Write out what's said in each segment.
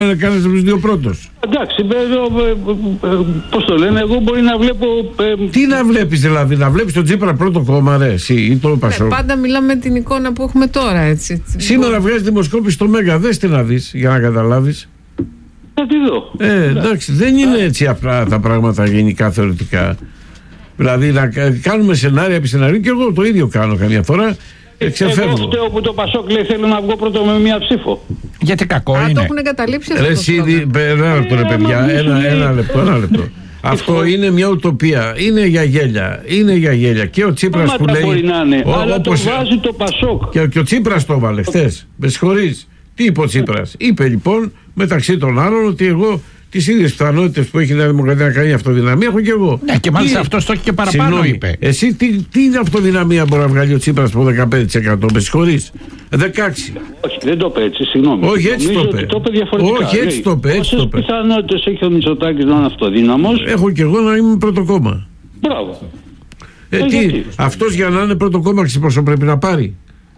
να κάνεις τους δύο πρώτους. Εντάξει, πώς το λένε, εγώ μπορεί να βλέπω... Τι να βλέπεις δηλαδή, να βλέπεις τον Τσίπρα πρώτο κόμμα, ρε, εσύ ή το Πασόκ. Πάντα μιλάμε την εικόνα που έχουμε τώρα, έτσι. Σήμερα βγάζει δημοσκόπηση στο Μέγα, δες τι να δεις για να καταλάβεις. Θα τη δω. Εντάξει, δεν είναι έτσι απλά τα πράγματα γενικά θεωρητικά. Δηλαδή να κάνουμε σενάρια επί σενάριου, και εγώ το ίδιο κάνω καμιά φορά. Εγώ φταίω που το Πασόκ λέει θέλω να βγω πρώτο με μία ψήφο. Γιατί κακό είναι. Το έχουν εγκαταλείψει αυτό. Ένα λεπτό ρε παιδιά, ένα λεπτό. Αυτό είναι μια ουτοπία. Είναι για γέλια. Είναι για γέλια. Και ο Τσίπρας που λέει. Μπορεί να είναι, αλλά το βάζει το Πασόκ. Και ο Τσίπρας το βάλε χθες. Με συγχωρείς. Τι είπε ο Τσίπρας? Είπε λοιπόν μεταξύ των άλλων ότι εγώ τις ίδιες πιθανότητες που έχει η Νέα Δημοκρατία να κάνει αυτοδυναμία έχω και εγώ. Ναι, και μάλιστα αυτός το έχει και παραπάνω, είπε. Εσύ τι αυτοδυναμία μπορεί να βγάλει ο Τσίπρας από 15%? Με συγχωρείς. 16%. Όχι, δεν το είπε έτσι, συγγνώμη. Όχι, έτσι το είπε. Το είπε διαφορετικά. Όχι, έτσι το είπε. Πόσες πιθανότητες έχει ο Μητσοτάκης να είναι αυτοδύναμος? Έχω και εγώ να είμαι πρώτο κόμμα. Μπράβο. Αυτός για να είναι πρώτο κόμμα πόσο πρέπει να πάρει?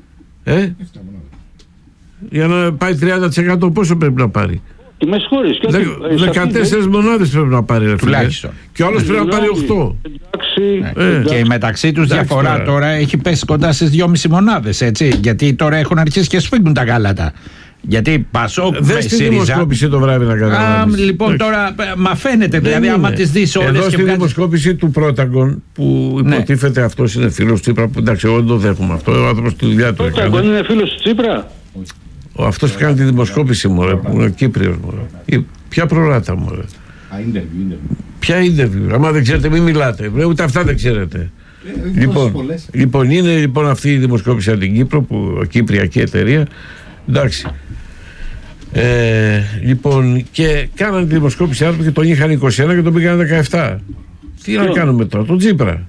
Για να πάει 30% πόσο πρέπει να πάρει? Με συγχωρείς. 14 μονάδες πρέπει να πάρει. Τουλάχιστον. Και ο άλλος πρέπει να πάρει 8. Και μεταξύ τους διαφορά τώρα έχει πέσει κοντά στις 2,5 μονάδες, έτσι. Γιατί τώρα έχουν αρχίσει και σφίγγουν τα γάλατα. Γιατί Πασόκ με ΣΥΡΙΖΑ. Δες τη δημοσκόπηση το βράδυ να καταλάβεις. Λοιπόν τώρα μα φαίνεται δηλαδή άμα τις δεις όλες. Εδώ στη δημοσκόπηση του Πρόταγκον που υποτίθεται αυτός είναι φίλος του Τσίπρα, που εντάξει εγώ δεν το δέχομαι αυτό, ο άνθρωπος τη δουλειά του έκανε. Πρόταγκον είναι φίλος του Τσίπρα? Αυτός που κάνει τη δημοσκόπηση μωρέ, που είναι ο Κύπριος μωρέ. Ποια προράτα μωρέ? Ποια interview? Άμα δεν ξέρετε μην μιλάτε, ούτε αυτά δεν ξέρετε. Λοιπόν είναι αυτή η δημοσκόπηση από την Κύπρο, που Κυπριακή εταιρεία. Εντάξει. Λοιπόν, και κάνανε τη δημοσκόπηση άνθρωποι και τον είχαν 21 και τον πήγαν 17. Τι να κάνουμε τώρα, τον Τσίπρα?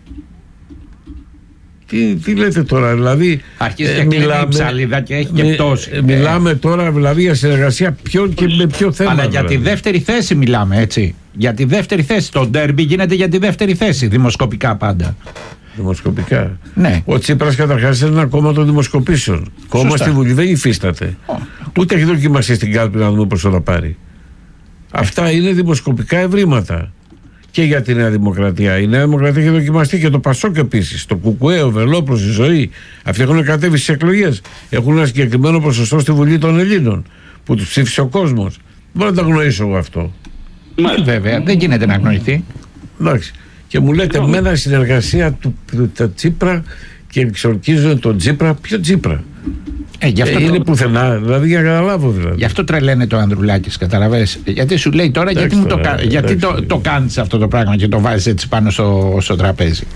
Τι λέτε τώρα, δηλαδή? Αρχίζει και κλείνει η ψαλίδα και έχει και πτώση. Μιλάμε τώρα δηλαδή για συνεργασία ποιον και με ποιο θέμα? Αλλά για τη δεύτερη θέση μιλάμε, έτσι. Για τη δεύτερη θέση. Το ντέρμπι γίνεται για τη δεύτερη θέση, δημοσκοπικά πάντα. Δημοσκοπικά. Ναι. Ο Τσίπρας καταρχάς είναι ένα κόμμα των δημοσκοπήσεων. Κόμμα στη Βουλή δεν υφίσταται. Ούτε έχει δοκιμαστεί στην κάλπη να δούμε πόσο θα πάρει. Αυτά είναι δημοσκοπικά ευρήματα. Και για τη Νέα Δημοκρατία. Η Νέα Δημοκρατία έχει δοκιμαστεί και το Πασόκ επίσης. Το Κουκουέ, ο Βελόπουλος, η Ζωή. Αυτοί έχουν κατέβει στις εκλογές. Έχουν ένα συγκεκριμένο ποσοστό στη Βουλή των Ελλήνων που τους ψήφισε ο κόσμος. Μπορώ να τα γνωρίσω εγώ αυτό. Βέβαια, δεν γίνεται να γνωριθεί. Εντάξει. Και μου λέτε με ένα συνεργασία του Τσίπρα και εξορκίζουν τον Τσίπρα. Ποιο Τσίπρα? Είναι πουθενά, δηλαδή για να καταλάβω δηλαδή. Γι' αυτό τρελαίνεται ο Ανδρουλάκης, καταλαβαίνεις. Γιατί σου λέει τώρα, γιατί το κάνεις αυτό το πράγμα και το βάζεις έτσι πάνω στο τραπέζι.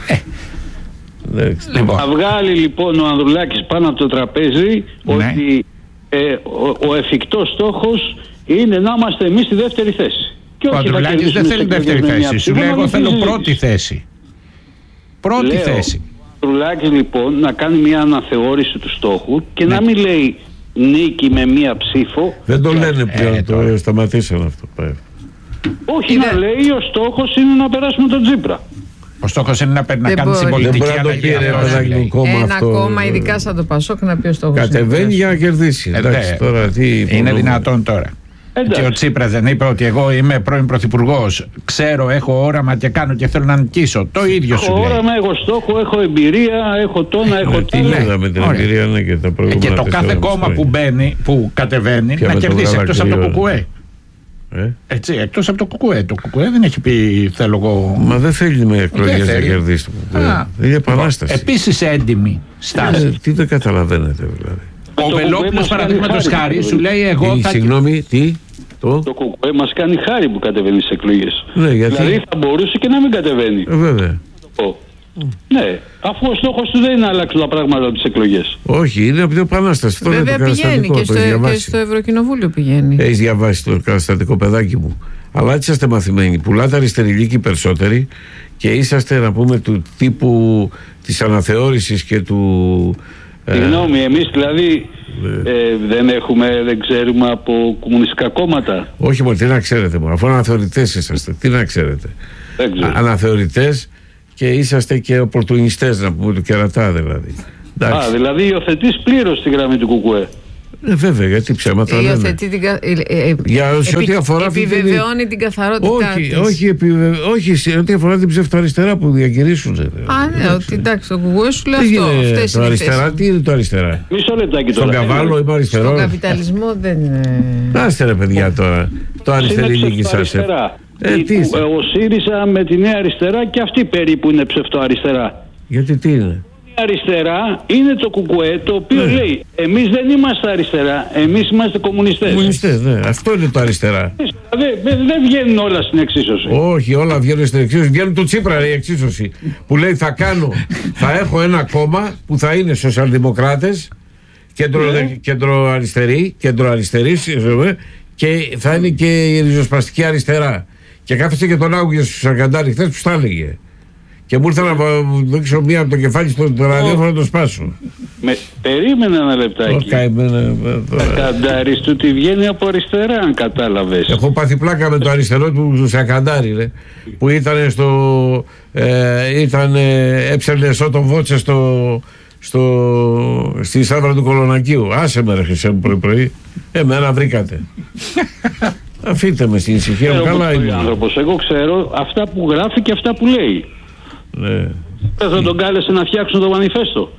Λοιπόν. Θα βγάλει λοιπόν ο Ανδρουλάκης πάνω από το τραπέζι ότι ο εφικτός στόχος είναι να είμαστε εμείς στη δεύτερη θέση. Ο Ανδρουλάκης δεν θέλει δεύτερη θέση. Σου λέει εγώ θέλω πρώτη θέση. Πρώτη θέση. Ο Ανδρουλάκης λοιπόν να κάνει μια αναθεώρηση του στόχου και να μην λέει νίκη με μία ψήφο. Δεν το λένε πλέον, το σταματήσαν αυτό. Όχι, να λέει ο στόχος είναι να περάσουμε τον Τσίπρα. Ο στόχος είναι να κάνει συμπολιτική αλλαγή. Ένα κόμμα, ειδικά σαν το Πασόκ, να πει ο στόχος. Κατεβαίνει για να κερδίσει. Είναι δυνατόν τώρα? Και ο Τσίπρας δεν είπε ότι εγώ είμαι πρώην πρωθυπουργός, ξέρω, έχω όραμα και κάνω και θέλω να νικήσω? Το ίδιο σου λέει. Έχω όραμα, έχω στόχο, έχω εμπειρία, έχω τόνα, έχω τόνα. Τι λέγαμε την εμπειρία, ναι, και τα προηγούμενα. Και το κάθε κόμμα που κατεβαίνει να κερδίσει, εκτός από το Κουκουέ. Έτσι, εκτός από το Κουκουέ. Το Κουκουέ δεν έχει πει θέλω εγώ. Μα δεν θέλει με εκλογές να κερδίσει το Κουκουέ. Είναι επανάσταση. Επίσης έντιμη στάση. Τι δεν καταλαβαίνετε δηλαδή? Ο Βελόπουλος παραδείγματος χάρη σου λέει εγώ θα... Συγγνώμη, τι? Το Κουκουέ μας κάνει χάρη που κατεβαίνει στις εκλογές. Ναι, γιατί... Δηλαδή θα μπορούσε και να μην κατεβαίνει. Βέβαια. Ναι, αφού ο στόχος του δεν είναι να αλλάξουν τα πράγματα από τις εκλογές. Όχι, είναι από την επανάσταση. Βέβαια πηγαίνει και στο Ευρωκοινοβούλιο πηγαίνει. Έχεις διαβάσει το καταστατικό, παιδάκι μου? Αλλά έτσι είσαστε μαθημένοι. Πουλάτε αριστερή λύκη περισσότεροι και είσαστε, να πούμε, του τύπου της αναθεώρησης και του... Συγγνώμη, εμείς δηλαδή δεν ξέρουμε από κομμουνιστικά κόμματα. Όχι μόνο, τι να ξέρετε μόνο, αφού αναθεωρητές είσαστε, τι να ξέρετε. Αναθεωρητές και είσαστε και οπορτουνιστές, να πούμε, του κερατά δηλαδή. Δηλαδή υιοθετείς πλήρως τη γραμμή του Κουκουέ. Βέβαια, γιατί ψέματα λένε. Επιβεβαιώνει την καθαρότητά της. Όχι, σε ό,τι αφορά την ψευτοαριστερά που διακηρύσουν. Ναι, ότι εντάξει, το κουκουέ σου λέει αυτό. Αυτές το αριστερά, τι είναι το αριστερά? Μισό λεπτάκι τώρα. Στον καβάλο είμαι αριστερό. Στον καπιταλισμό δεν είναι. Άστε ρε παιδιά τώρα. Το αριστερή δίκη σας. Ο ΣΥΡΙΖΑ με τη Νέα Αριστερά και αυτή περίπου είναι ψευτοαριστερά. Γιατί τι είναι? Αριστερά είναι το κουκουέ, το οποίο λέει εμείς δεν είμαστε αριστερά, εμείς είμαστε κομμουνιστές. Κομμουνιστές, ναι. Αυτό είναι το αριστερά. Δεν βγαίνουν όλα στην εξίσωση. Όχι, όλα βγαίνουν στην εξίσωση. Βγαίνουν του Τσίπρα η εξίσωση. Που λέει θα έχω ένα κόμμα που θα είναι σοσιαλδημοκράτες, κεντροαριστεροί και θα είναι και η ριζοσπαστική αριστερά. Και κάθεσε και τον άκουγε στους Σαρκαντάρι χθες που τα έλεγε. Και μου ήρθε να δείξω μία από το κεφάλι στο ραδιόφωνο να το σπάσω. Περίμενε ένα λεπτάκι. Σακαντάρης του τη βγαίνει από αριστερά, αν κατάλαβες. Έχω πάθει πλάκα με το αριστερό του Σακαντάρη, που ήταν έψελνε εσώτον βότσε στη Σάβρα του Κολονακίου. Άσε με ρε Χρυσέ μου πρωί. Εμένα βρήκατε. Αφήστε με στην ησυχία μου, καλά είναι. Εγώ ξέρω αυτά που γράφει και αυτά που λέει. Ναι. Θα τον κάλεσε να φτιάξουν το μανιφέστο.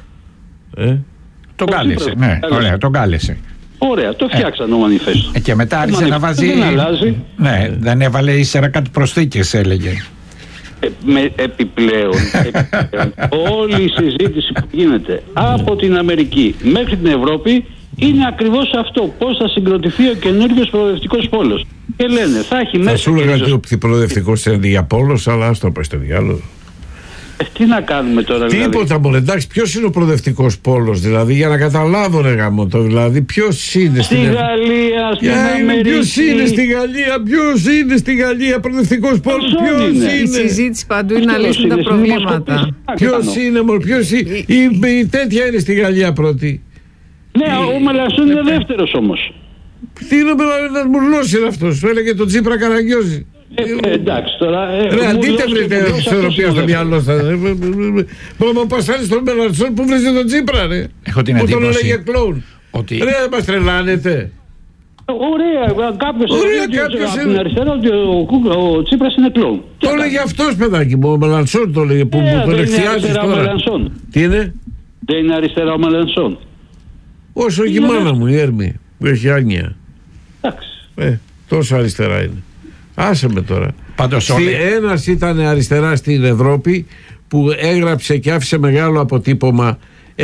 Τον κάλεσε, ναι, ωραία, τον κάλεσε. Ωραία, το φτιάξαν το μανιφέστο. Και μετά άρχισε να βάζει. Δεν αλλάζει. Ναι, δεν έβαλε ύστερα κάτι προσθήκες, έλεγε. Επιπλέον, όλη η συζήτηση που γίνεται από την Αμερική μέχρι την Ευρώπη είναι ακριβώς αυτό. Πώς θα συγκροτηθεί ο καινούριος προοδευτικός πόλος. Και λένε, θα έχει μέσα. Θα σου έλεγα ότι ο προοδευτικός είναι για πόλος, αλλά ας το πες το διάλογο. Τι να κάνουμε τώρα, δηλαδή. Τίποτα μόνο. Εντάξει, ποιος είναι ο προοδευτικός πόλος, δηλαδή, για να καταλάβω, ρε γαμώτο, δηλαδή, ποιος είναι στη Γαλλία, στην Αμερική. Ποιος είναι στη Γαλλία, προοδευτικός πόλος, ποιος είναι. Η συζήτηση παντού είναι να λύσουν τα προβλήματα. Ποιος είναι, η τέτοια είναι στη Γαλλία πρώτη. Ναι, ο Μελανσόν είναι δεύτερος όμως. Τι είναι ένας μουρλός είναι αυτός, έλεγε τον Τσίπρα Καραγκιόζη. Εντάξει τώρα. Αντίτε βρείτε ισορροπία στο μυαλό σας. Μα πασάρει στον Μελανσόν που βρίζετε τον Τσίπρα, ρε. Έχω την εντύπωση. Που τον έλεγε κλόουν. Ρε, δεν μας τρελάνετε. Ωραία, κάποιος από την αριστερά ότι ο Τσίπρας είναι κλόουν. Το έλεγε αυτός, παιδάκι μου, ο Μελανσόν το έλεγε, που τον εκθιάζεις τώρα. Τι είναι? Δεν είναι αριστερά ο Μελανσόν. Όσο και η μάνα μου, η Έρμη, που έχει άνοια. Εντάξει. Τόσο αριστερά είναι. Άσε με τώρα. Πάντως ένας ήταν αριστερά στην Ευρώπη που έγραψε και άφησε μεγάλο αποτύπωμα.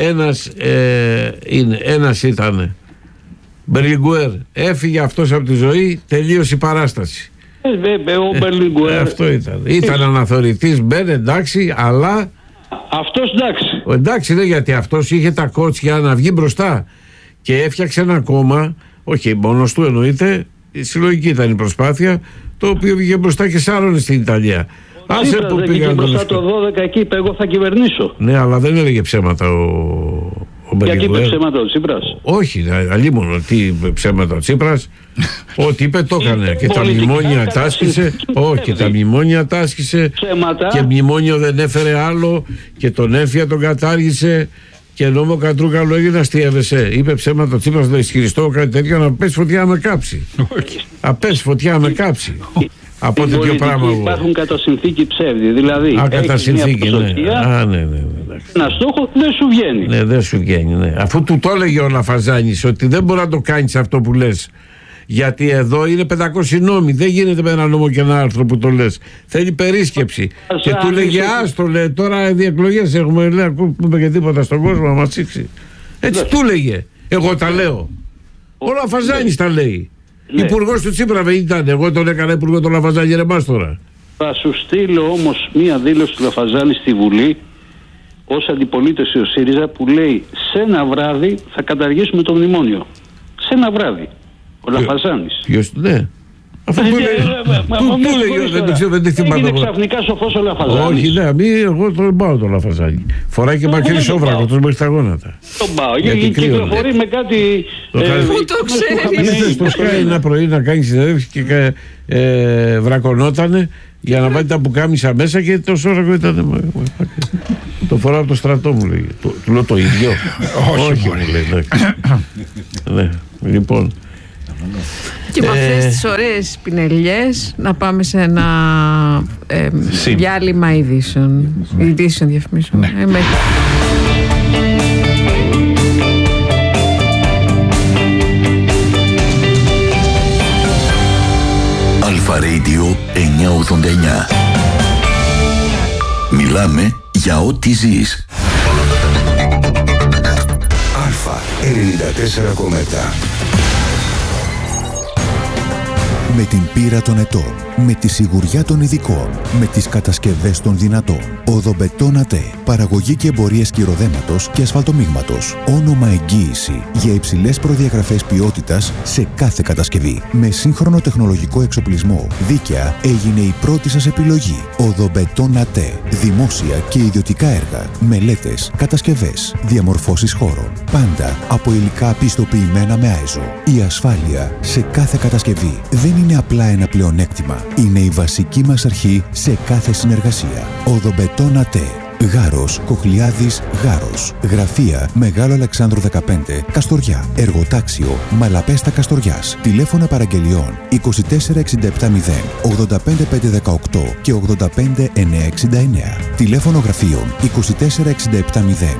Ένας ήταν Μπερλιγκουέρ. Έφυγε αυτός από τη ζωή, τελείωσε η παράσταση. Ο Μπερλιγκουέρ. Αυτό ήταν. Ήταν αναθωρητής, μπεν, εντάξει, αλλά. Αυτός εντάξει. Εντάξει, ναι, γιατί αυτός είχε τα κότσια να βγει μπροστά και έφτιαξε ένα κόμμα, όχι μόνος του εννοείται, συλλογική ήταν η προσπάθεια, το οποίο βγήκε μπροστά και σάρωνε στην Ιταλία. Άσε που πήγαν μπροστά το 12 εκεί, είπε εγώ θα κυβερνήσω. Ναι, αλλά δεν έλεγε ψέματα ο Γιατί είπε ψέματα ο Τσίπρας? Όχι, αλλήμον τι ψέματα ο Τσίπρας. Ό,τι είπε το έκανε. Και τα μνημόνια τα άσκησε. Όχι, τα μνημόνια τα άσκησε. Και μνημόνιο δεν έφερε άλλο. Και τον έφυγε, τον κατάργησε. Και νόμο Κατρούκαλο έγινε, αστείευεσαι. Είπε ψέματα ο Τσίπρας, να το ισχυριστώ κάτι τέτοιο, να πέσει φωτιά με κάψει. Απέσει φωτιά με κάψει. Από τέτοιο πράγμα. Υπάρχουν κατά συνθήκη ψεύδι. Δηλαδή, κατά συνθήκη, ναι. Ένα στόχο δεν σου βγαίνει. Ναι, δεν σου βγαίνει. Ναι. Αφού του το έλεγε ο Λαφαζάνης ότι δεν μπορεί να το κάνεις αυτό που λες. Γιατί εδώ είναι 500 νόμοι. Δεν γίνεται με ένα νόμο και ένα άρθρο που το λες. Θέλει περίσκεψη. Και του λέγε άστο, λέει, τώρα διεκλογές έχουμε. Λέει, ακούμε και τίποτα στον κόσμο να μας σήξει. Έτσι του λέγε. Εγώ τα λέω. Ο Λαφαζάνης τα λέει. Ναι. Υπουργός του Τσίπρα δεν ήταν. Εγώ τον έκανα υπουργό τον Λαφαζάνη, ρε μας τώρα. Θα σου στείλω όμως μία δήλωση του Λαφαζάνη στη Βουλή ως αντιπολίτευση ο ΣΥΡΙΖΑ που λέει σε ένα βράδυ θα καταργήσουμε το μνημόνιο. Σε ένα βράδυ. Ο Λαφαζάνης. Ποιος, ναι. Αυτό που λέγει, δεν το ξέρω, δεν τη θυμάμαι. Είναι ξαφνικά σοφός ο Λαφαζάνης. Όχι, ναι, εγώ τον πάω τον Λαφαζάνη. Φοράει και μακρύ σόβρακο, τον μέχρι τα γόνατα. Τον πάω, γιατί κυκλοφορεί με κάτι. Πού το ξέρεις? Το σκάει ένα πρωί να κάνει συνέντευξη και βρακωνότανε για να βάλει τα πουκάμισα μέσα και το σόβρακο ήταν. Το φοράω από το στρατό μου, λέει. Του λέω το ίδιο. Όχι, μου λέει. Ναι, λοιπόν. Και με αυτές τις ωραίες πινελιές να πάμε σε ένα διάλειμμα ειδήσεων. Ειδήσεων διαφημίσεων. Ναι. Αλφα Radio 989. Μιλάμε για ό,τι ζεις. Αλφα 94,7. Με την πείρα των ετών, με τη σιγουριά των ειδικών, με τις κατασκευές των δυνατών. Οδομπετόν ΑΤΕ. Παραγωγή και εμπορία σκυροδέματος και ασφαλτομίγματος. Όνομα εγγύηση για υψηλές προδιαγραφές ποιότητας σε κάθε κατασκευή. Με σύγχρονο τεχνολογικό εξοπλισμό. Δίκαια έγινε η πρώτη σας επιλογή. Οδομπετόν ΑΤΕ. Δημόσια και ιδιωτικά έργα. Μελέτες, κατασκευές, διαμορφώσεις χώρων. Πάντα από υλικά πιστοποιημένα με ΆΕΖΟ. Η ασφάλεια σε κάθε κατασκευή δεν είναι απλά ένα πλεονέκτημα. Είναι η βασική μας αρχή σε κάθε συνεργασία. Οδομπετόν ΑΤΕ. Γάρος, Κοχλιάδης, Γάρος. Γραφεία Μεγάλο Αλεξάνδρου 15, Καστοριά. Εργοτάξιο Μαλαπέστα Καστοριάς. Τηλέφωνα παραγγελιών 24670 85518 και 85969. Τηλέφωνο γραφείων 24670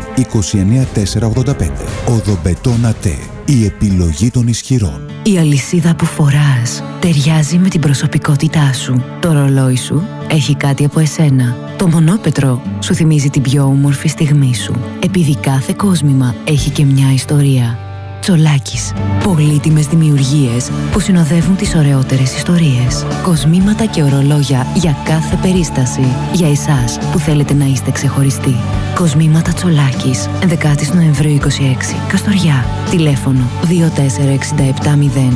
29485. Οδομπετόν ΑΤΕ. Η επιλογή των ισχυρών. Η αλυσίδα που φοράς ταιριάζει με την προσωπικότητά σου. Το ρολόι σου έχει κάτι από εσένα. Το μονόπετρο σου θυμίζει την πιο όμορφη στιγμή σου. Επειδή κάθε κόσμημα έχει και μια ιστορία. Τσολάκης. Πολύτιμες δημιουργίες που συνοδεύουν τις ωραιότερες ιστορίες. Κοσμήματα και ορολόγια για κάθε περίσταση. Για εσάς που θέλετε να είστε ξεχωριστοί. Κοσμήματα Τσολάκης. 11 Νοεμβρίου 26. Καστοριά. Τηλέφωνο 24670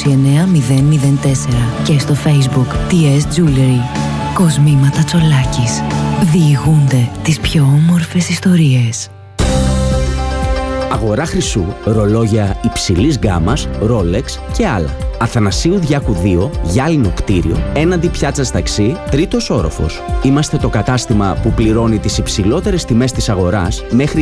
29004 και στο Facebook TS Jewelry. Κοσμήματα Τσολάκης. Διηγούνται τις πιο όμορφες ιστορίες. Αγορά χρυσού, ρολόγια υψηλής γκάμας, Rolex και άλλα. Αθανασίου Διάκου 2, γυάλινο κτίριο, έναντι πιάτσας ταξί, τρίτος όροφος. Είμαστε το κατάστημα που πληρώνει τις υψηλότερες τιμές της αγοράς μέχρι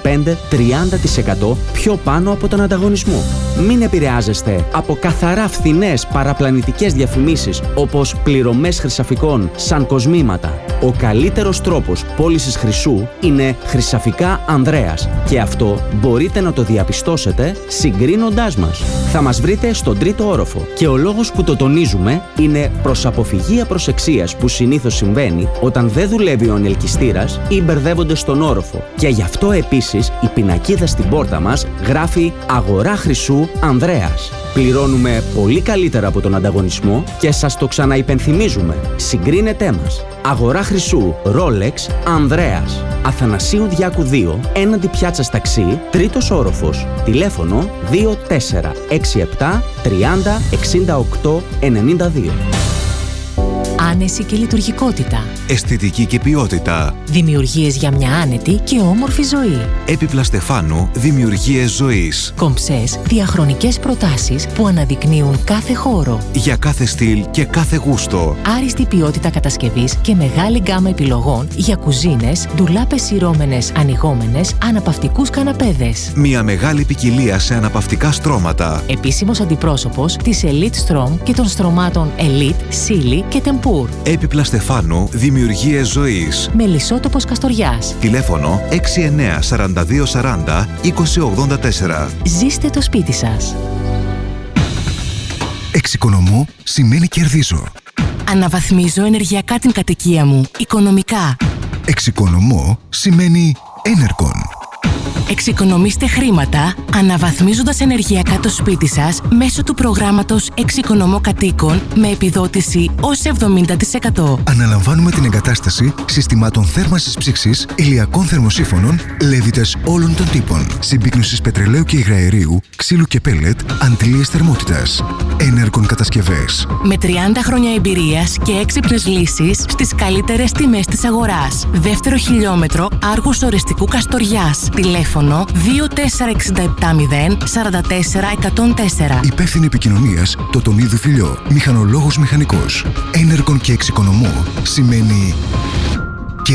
25-30% πιο πάνω από τον ανταγωνισμό. Μην επηρεάζεστε από καθαρά φθηνές παραπλανητικές διαφημίσεις όπως πληρωμές χρυσαφικών σαν κοσμήματα. Ο καλύτερος τρόπος πώλησης χρυσού είναι Χρυσαφικά Ανδρέας και αυτό μπορείτε να το διαπιστώσετε συγκρίνοντάς μας. Θα μας βρείτε στον τρίτο όροφο και ο λόγος που το τονίζουμε είναι προς αποφυγή απροσεξίας που συνήθως συμβαίνει όταν δεν δουλεύει ο ανελκυστήρας ή μπερδεύονται στον όροφο. Και γι' αυτό επίσης η πινακίδα στην πόρτα μας γράφει «Αγορά χρυσού Ανδρέας». Πληρώνουμε πολύ καλύτερα από τον ανταγωνισμό και σας το ξαναυπενθυμίζουμε. Συγκρίνετέ μας. Αγορά χρυσού Rolex Ανδρέας. Αθανασίου Διάκου 2, έναντι πιάτσας ταξί, τρίτος όροφος. Τηλέφωνο 2467 30 68 92. Άνεση και λειτουργικότητα. Αισθητική και ποιότητα. Δημιουργίες για μια άνετη και όμορφη ζωή. Έπιπλα Στεφάνου, δημιουργίες ζωής. Κομψές, διαχρονικές προτάσεις που αναδεικνύουν κάθε χώρο. Για κάθε στυλ και κάθε γούστο. Άριστη ποιότητα κατασκευής και μεγάλη γκάμα επιλογών για κουζίνες, ντουλάπες σειρώμενες, ανοιγόμενες, αναπαυτικούς καναπέδες. Μια μεγάλη ποικιλία σε αναπαυτικά στρώματα. Επίσημος αντιπρόσωπος της Elite Strom και των στρωμάτων Elite, Silly και Tempur. Έπιπλα Στεφάνου, δημιουργίες ζωής. Μελισσότοπος Καστοριάς. Τηλέφωνο 69 42 40 20 84. Ζήστε το σπίτι σας. Εξοικονομώ σημαίνει κερδίζω. Αναβαθμίζω ενεργειακά την κατοικία μου, οικονομικά. Εξοικονομώ σημαίνει Enercon. Εξοικονομήστε χρήματα αναβαθμίζοντας ενεργειακά το σπίτι σας μέσω του προγράμματος Εξοικονομώ Κατοίκων με επιδότηση ως 70%. Αναλαμβάνουμε την εγκατάσταση συστημάτων θέρμανσης ψήξης, ηλιακών θερμοσύφωνων, λέβητες όλων των τύπων, συμπίκνωσης πετρελαίου και υγραερίου, ξύλου και πέλετ, αντλίες θερμότητας. Enercon κατασκευές. Με 30 χρόνια εμπειρίας και έξυπνες λύσεις στις καλύτερες τιμές της αγοράς. Δεύτερο χιλιόμετρο Άργους Ορεστικού Καστοριάς. Τηλέφωνο 24670 44 104. Υπεύθυνη επικοινωνίας Τοτονίδου Φιλιό. Μηχανολόγος μηχανικός. Enercon και εξοικονομώ σημαίνει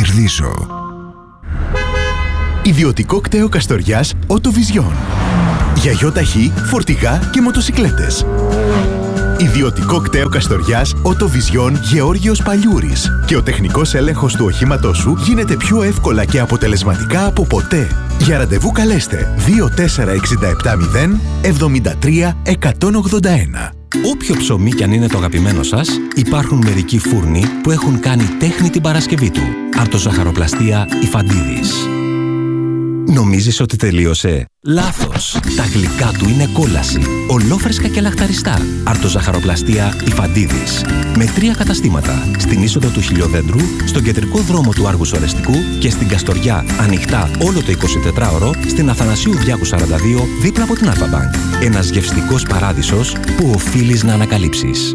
κερδίζω. Ιδιωτικό κτέο Καστοριάς Οτοβιζιόν. για γιοταχή, φορτηγά και μοτοσικλέτες. Ιδιωτικό κτέο Καστοριάς Οτοβιζιόν Γεώργιος Παλιούρης. Και ο τεχνικός έλεγχος του οχήματός σου γίνεται πιο εύκολα και αποτελεσματικά από ποτέ. Για ραντεβού καλέστε 24670 73 181. Όποιο ψωμί κι αν είναι το αγαπημένο σας, υπάρχουν μερικοί φούρνοι που έχουν κάνει τέχνη την Παρασκευή του. Αρτοζαχαροπλαστεία Ιφαντίδης. Νομίζεις ότι τελείωσε? Λάθος! Τα γλυκά του είναι κόλαση. Ολόφρεσκα και λαχταριστά. Αρτοζαχαροπλαστεία Ιφαντίδης. Με 3 καταστήματα. Στην είσοδο του Χιλιοδέντρου, στον κεντρικό δρόμο του Άργους Ορεστικού και στην Καστοριά, ανοιχτά όλο το 24ωρο, στην Αθανασίου Διάκου 42, δίπλα από την Αλφα-Μπανκ. Ένας γευστικός παράδεισος που οφείλεις να ανακαλύψεις.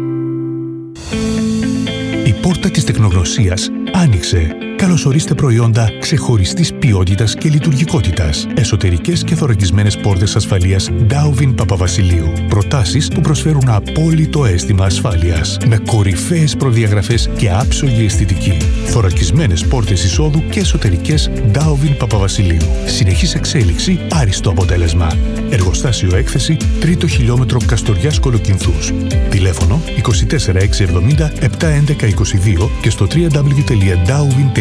Η πόρτα της τεχνογνωσίας άνοιξε. Καλωσορίστε προϊόντα ξεχωριστής ποιότητας και λειτουργικότητας. Εσωτερικές και θωρακισμένες πόρτες ασφαλείας Dowvin Παπαβασιλείου. Προτάσεις που προσφέρουν απόλυτο αίσθημα ασφάλειας. Με κορυφαίες προδιαγραφές και άψογη αισθητική. Θωρακισμένες πόρτες εισόδου και εσωτερικές Dowvin Παπαβασιλείου. Συνεχής εξέλιξη, άριστο αποτέλεσμα. Εργοστάσιο έκθεση, 3ο χιλιόμετρο Καστοριάς Κολοκυνθούς. Τηλέφωνο 24670 711 22 και στο www.dowvin.gr.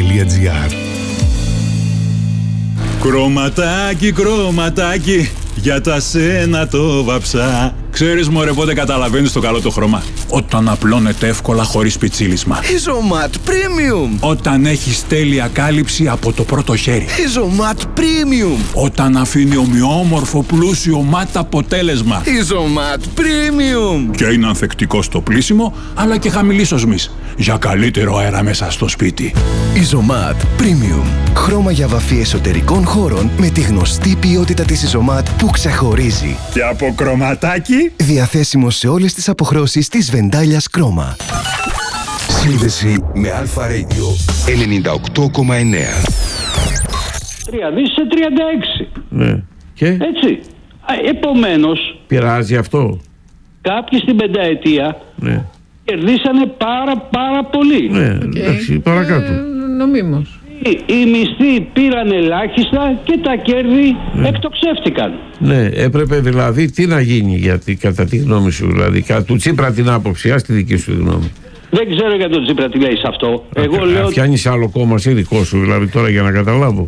Κρωματάκι, κρωματάκι, για τα σένα το βαψά. Ξέρεις μωρέ πότε καταλαβαίνεις το καλό το χρώμα? Όταν απλώνεται εύκολα χωρίς πιτσίλισμα. Isomat Premium. Όταν έχεις τέλεια κάλυψη από το πρώτο χέρι. Isomat Premium. Όταν αφήνει ομοιόμορφο πλούσιο ματ αποτέλεσμα. Isomat Premium. Και είναι ανθεκτικό στο πλύσιμο αλλά και χαμηλής οσμής. Για καλύτερο αέρα μέσα στο σπίτι. Isomat Premium. Χρώμα για βαφή εσωτερικών χώρων με τη γνωστή ποιότητα της Isomat που ξεχωρίζει. Και από κρωματάκι. Διαθέσιμο σε όλες τις αποχρώσεις της Βεντάλιας Κρόμα. Σύνδεση με Αλφα Radio 98,9. 3 δις σε 36. Ναι. Και? Έτσι. Επομένως... Πειράζει αυτό? Κάποιοι στην πενταετία κερδίσανε πάρα πολύ. Ναι, εντάξει, παρακάτω. Νομίμως. Οι μισθοί πήραν ελάχιστα και τα κέρδη εκτοξεύτηκαν. Ναι, έπρεπε δηλαδή τι να γίνει, γιατί κατά τη γνώμη σου, δηλαδή του Τσίπρα την άποψη, ας τη δική σου γνώμη. Δεν ξέρω για τον Τσίπρα τι λέει σε αυτό. Εγώ λέω. Φτιάνεις άλλο κόμμα σε δικό σου, δηλαδή τώρα για να καταλάβω.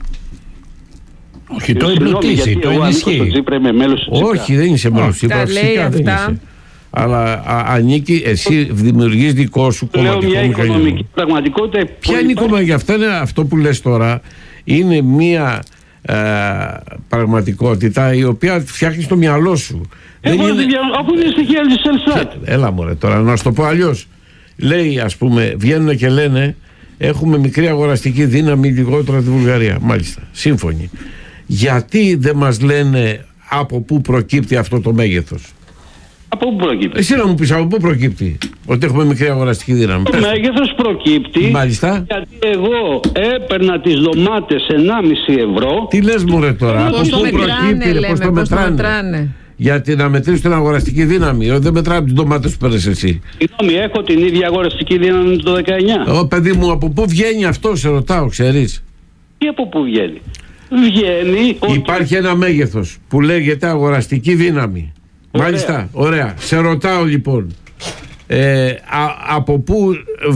Όχι, το εμπλουτίσει, το ενισχύει. Όχι, δεν είσαι μέλος του Τσίπρα, φυσικά δεν είσαι. Αλλά ανήκει, εσύ δημιουργείς δικό σου κομματικό μηχανισμό. Οικονομική πραγματικότητα. Ποια είναι η κομματική? Αυτό είναι αυτό που λες τώρα. Είναι μια πραγματικότητα η οποία φτιάχνει στο μυαλό σου. Εγώ είναι... Αφού είναι στοιχεία της Ελστάτ. Έλα μωρέ τώρα, να σου το πω αλλιώς. Λέει, ας πούμε, βγαίνουν και λένε έχουμε μικρή αγοραστική δύναμη λιγότερο από τη Βουλγαρία. Μάλιστα, σύμφωνοι. Γιατί δεν μας λένε από πού προκύπτει αυτό το μέγεθος? Από πού προκύπτει? Εσύ να μου πεις από πού προκύπτει ότι έχουμε μικρή αγοραστική δύναμη? Το μέγεθος προκύπτει. Μάλιστα. Γιατί εγώ έπαιρνα τις ντομάτες 1,5 ευρώ. Τι λες μωρέ τώρα? Πώς το μετράνε, πώς το μετράνε? Γιατί να μετρήσεις την αγοραστική δύναμη. Δεν μετράνε τις ντομάτες που παίρνεις εσύ. Συγγνώμη, έχω την ίδια αγοραστική δύναμη το 19. Παιδί μου, από πού βγαίνει αυτό, σε ρωτάω, ξέρεις? Τι από πού βγαίνει? Βγαίνει. Υπάρχει ένα μέγεθος που λέγεται αγοραστική δύναμη. Ωραία. Μάλιστα, ωραία. Σε ρωτάω λοιπόν, από πού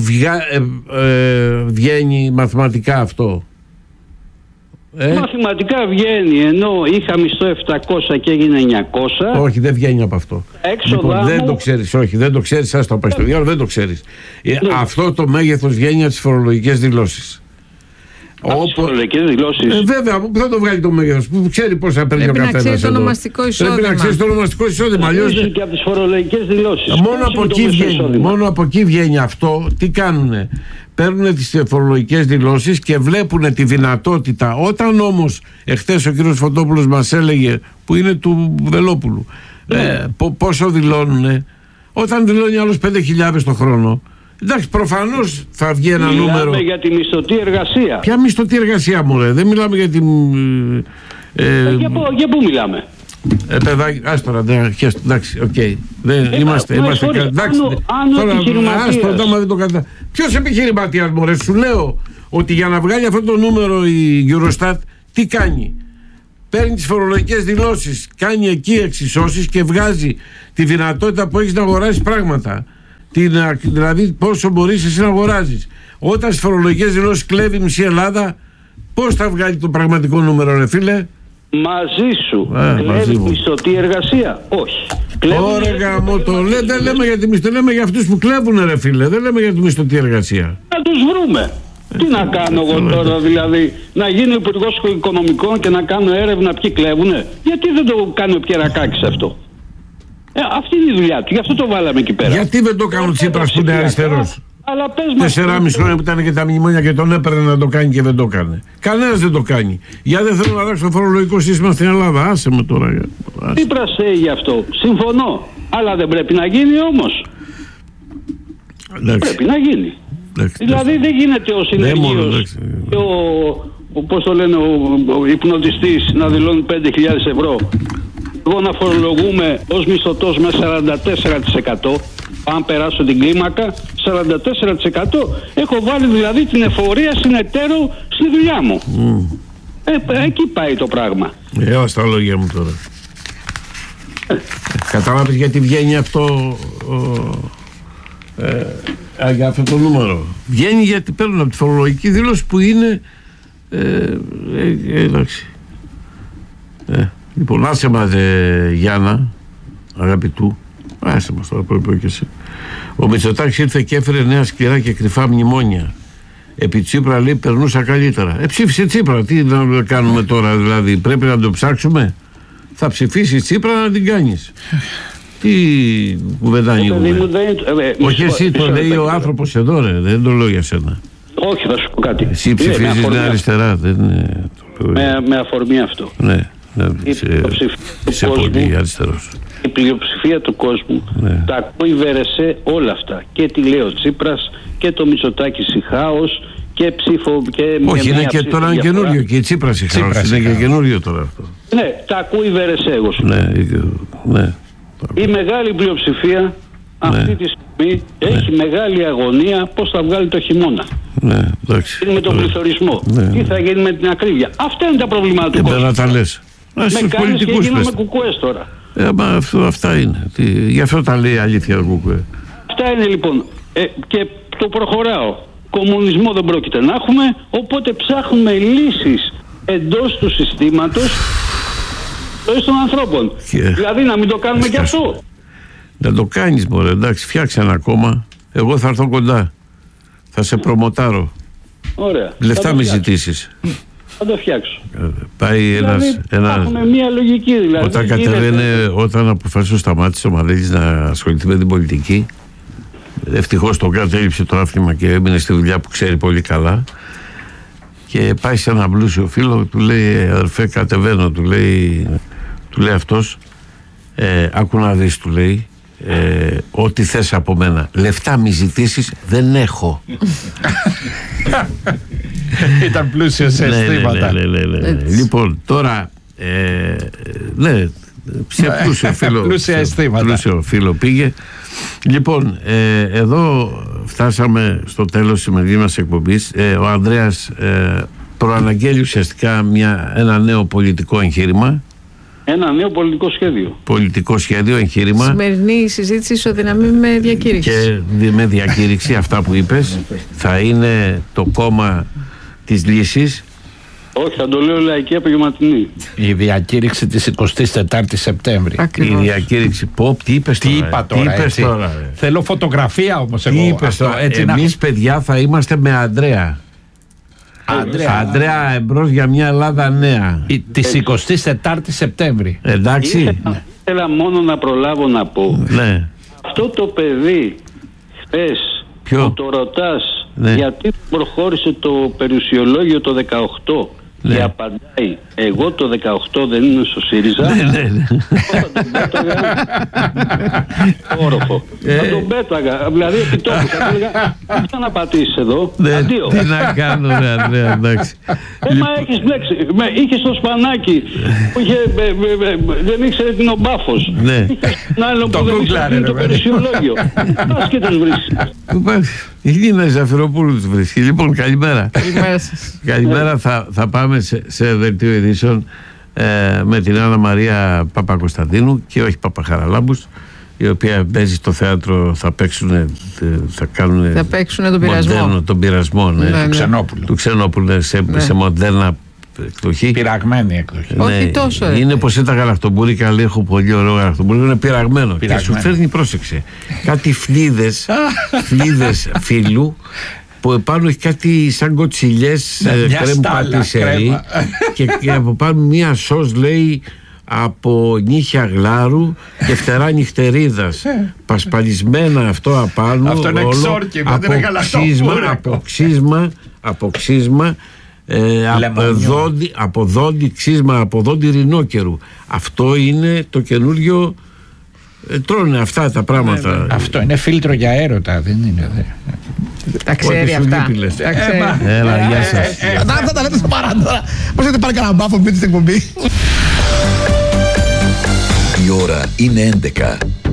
βγαίνει μαθηματικά αυτό? Μαθηματικά βγαίνει, ενώ είχα μισθό 700 και έγινε 900. Όχι, δεν βγαίνει από αυτό. Έξοδα λοιπόν, δεν το ξέρεις, όχι, δεν το ξέρεις, ας το πάει στο διάλογο, δεν το ξέρεις. Αυτό το μέγεθος βγαίνει από τις φορολογικές δηλώσεις. Από τις φορολογικές δηλώσεις. Βέβαια, πού θα το βγάλει το μέγεθος, που ξέρει πώς θα παίρνει ο καθένας. Πρέπει να ξέρει το ονομαστικό εισόδημα. Πρέπει να ξέρει το ονομαστικό εισόδημα. Αλλιώς και από τις φορολογικές δηλώσεις. Μόνο από εκεί βγαίνει αυτό. Τι κάνουνε? Παίρνουν τις φορολογικές δηλώσεις και βλέπουν τη δυνατότητα. Όταν όμως εχθές ο κύριος Φωτόπουλος μας έλεγε, που είναι του Βελόπουλου, πόσο δηλώνουνε? Όταν δηλώνει άλλος 5.000 το χρόνο, εντάξει, προφανώς θα βγει ένα νούμερο. Μιλάμε για τη μισθωτή εργασία. Ποια μισθωτή εργασία, μωρέ? Δεν μιλάμε για την. Για πού μιλάμε? Παιδάκι, ας τώρα, εντάξει, οκ. Είμαστε. Εντάξει. Τώρα, δεν το κατά. Ποιος επιχειρηματίας, μωρέ? Σου λέω ότι για να βγάλει αυτό το νούμερο η Eurostat, τι κάνει? παίρνει τις φορολογικές δηλώσεις, κάνει εκεί εξισώσεις και βγάζει τη δυνατότητα που έχεις να αγοράσεις πράγματα. Δηλαδή πόσο μπορείς εσύ να αγοράζεις. Όταν στις φορολογικές δηλώσεις κλέβει μισή Ελλάδα, πώς θα βγάλει το πραγματικό νούμερο, ρε φίλε? Μαζί σου. Κλέβει μισθωτή εργασία? Όχι. Ωραία, γάμο το. Δεν λέμε για τη μισθωτή, λέμε για αυτούς που κλέβουν, ρε φίλε. Δεν λέμε για τη μισθωτή εργασία. Να τους βρούμε. Τι να κάνω εγώ τώρα, δηλαδή, να γίνει ο Υπουργός Οικονομικών και να κάνω έρευνα ποιοι κλέβουνε? Γιατί δεν το κάνει ο Πιερακάκης αυτό? Αυτή είναι η δουλειά του, γι' αυτό το βάλαμε εκεί πέρα. Γιατί δεν το κάνει ο Τσίπρας που είναι αριστερός? 4,5 χρόνια που ήταν και τα μνημόνια και τον έπαιρνε να το κάνει και δεν το έκανε. Κανένας δεν το κάνει. Γιατί δεν θέλω να αλλάξω το φορολογικό σύστημα στην Ελλάδα. Άσε με τώρα. Τι πρασέει γι' αυτό? Συμφωνώ. Αλλά δεν πρέπει να γίνει όμως. Πρέπει να γίνει. Δηλαδή δεν γίνεται ο συνεργείος και πώς το λένε, ο υπνοτιστής να δηλώνει 5.000 ευρώ. Εγώ να φορολογούμε ως μισθωτός με 44%. Αν περάσω την κλίμακα, 44%. Έχω βάλει δηλαδή την εφορία συνεταίρου στη δουλειά μου. Εκεί πάει το πράγμα. Έλα στα λόγια μου τώρα. Κατάλαβες γιατί βγαίνει αυτό για αυτό το νούμερο? Βγαίνει γιατί παίρνουν από τη φορολογική δήλωση που είναι εντάξει. Λοιπόν, άσε μας Γιάννα, αγαπητού. Άσε μας τώρα, πρέπει και εσύ. Ο Μητσοτάκης ήρθε και έφερε νέα σκληρά και κρυφά μνημόνια. Επί Τσίπρα, λέει, περνούσα καλύτερα. Ψήφισε Τσίπρα. Τι να κάνουμε τώρα, δηλαδή? Πρέπει να το ψάξουμε? Θα ψηφίσει Τσίπρα να την κάνεις. Τι κουβέντα ανοίγουμε? Όχι εσύ, το λέει ο άνθρωπος εδώ, ρε. Δεν το λέω για σένα. Όχι, θα σου πω κάτι. Εσύ ψηφίζεις Νέα Αριστερά. Με αφορμή αυτό. Ναι. Είσαι πολύ αριστερός. Η πλειοψηφία του κόσμου τα ακούει βερεσέ όλα αυτά. Και τι λέει ο Τσίπρας και το Μητσοτάκη σιχάος και ψήφο. Όχι, είναι και τώρα καινούριο. Και η Τσίπρας σιχάος. Είναι και καινούριο τώρα αυτό. Ναι, τα ακούει βερεσέ, εγώ σου. Ναι. Η μεγάλη πλειοψηφία αυτή τη στιγμή έχει μεγάλη αγωνία πώς θα βγάλει το χειμώνα. Ναι, εντάξει. Είναι με τον πληθωρισμό. Τι θα γίνει με την ακρίβεια? Αυτά είναι τα προβλήματα του κόσμου. Να τα λες. Με κάνεις και γίνομαι κουκουές τώρα. Αυτά είναι. Γι' αυτό τα λέει αλήθεια ο κουκουέ. Αυτά είναι λοιπόν. Και το προχωράω. Κομμουνισμό δεν πρόκειται να έχουμε, οπότε ψάχνουμε λύσεις εντός του συστήματος των ανθρώπων. Δηλαδή να μην το κάνουμε κι αυτό. Να το κάνεις, μωρέ, εντάξει, φτιάξε ένα κόμμα. Εγώ θα έρθω κοντά. Θα σε προμοτάρω. Ωραία. Λεφτά μη ζητήσεις. Θα το φτιάξω. Πάει δηλαδή, έχουμε μία λογική δηλαδή. Όταν κατεβαίνει, όταν αποφάσισε ο Σταμάτης ο Μαδέλης να ασχοληθεί με την πολιτική, ευτυχώς το κατέληψε το άθλημα και έμεινε στη δουλειά που ξέρει πολύ καλά. Και πάει σε ένα πλούσιο φίλο, του λέει, αδερφέ, κατεβαίνω, του λέει αυτός, άκου να δεις, του λέει, ό,τι θες από μένα, λεφτά μη ζητήσεις, δεν έχω. Ήταν πλούσιο σε αισθήματα. Ναι. Λοιπόν, τώρα σε πλούσιο φίλο πήγε. Λοιπόν, εδώ φτάσαμε στο τέλος της σημερινής μας εκπομπής. Ο Ανδρέας προαναγγέλει ουσιαστικά ένα νέο πολιτικό εγχείρημα. Ένα νέο πολιτικό σχέδιο. Πολιτικό σχέδιο, εγχείρημα. Σημερινή συζήτηση ισοδυναμεί με διακήρυξη. Και με διακήρυξη, αυτά που είπες, θα είναι το κόμμα της λύσης. Όχι, θα το λέω λαϊκή απογευματινή. Η διακήρυξη της 24ης Σεπτέμβρη. Ακριβώς. Η διακήρυξη. Τι είπες τώρα? Θέλω φωτογραφία όμως. Τι είπες τώρα? Εμείς, παιδιά, θα είμαστε με Ανδρέα. Ανδρέα εμπρός για μια Ελλάδα νέα. Της 24ης Σεπτέμβρη. Εντάξει. Ήθελα μόνο να προλάβω να πω. Ναι. Αυτό το παιδί χθες που το ρωτάς γιατί προχώρησε το περιουσιολόγιο το 18 και απαντάει, εγώ το 18 δεν είμαι στο ΣΥΡΙΖΑ. Όροφο. Θα τον πέταγα. Δηλαδή επί τόπου θα έλεγα, θα να πατήσεις εδώ. Αντίο. Τι να κάνω, ρε Ανδρέα, εντάξει. Μα έχεις μπλέξει. Είχες το σπανάκι που δεν ήξερε την ο Μπάφος. Είχες τον άλλον που δεν ήξερε το περιουσιολόγιο. Πας και τους βρίσκεις. Η Νίνα Ζαφυροπούλου τους βρίσκει. Λοιπόν, καλημέρα. Καλημέρα. Θα πάμε σε δελτίο ειδήσεων. με την Άννα Μαρία Παπακοσταντίνου και όχι Παπαχαραλάμπους, η οποία παίζει στο θέατρο, θα παίξουν τον πειρασμό. Μοντέρνο, τον πειρασμό, του Ξενόπουλου σε μοντέρνα εκδοχή. Πειραγμένη εκδοχή. Όχι τόσο. Είναι πως είναι τα γαλακτομπούρικα, λέει, έχω πολύ ωραίο γαλακτομπούρικο, είναι πειραγμένο. Και σου φέρνει, πρόσεξε, κάτι φλίδες φύλου που επάνω έχει κάτι σαν κοτσιλιές κρέμ πατησερί και από πάνω μία σως, λέει, από νύχια γλάρου και φτερά νυχτερίδας, πασπαλισμένα αυτό απάνω. Αυτό είναι εξόρκημα, δεν είναι γαλακτομπούρικο. Από ξύσμα από δόντι, ξύσμα από δόντι ρινόκερου. Αυτό είναι το καινούριο. Τρώνε αυτά τα πράγματα. Αυτό είναι φίλτρο για έρωτα, δεν είναι? Τα ξέρει αυτά. Έλα, γεια σας. Αυτά τα λέτε στο παράδορα. Πώς έχετε πάρει κανένα μπάφο που μπείτε στην εκπομπή? Η ώρα είναι 11.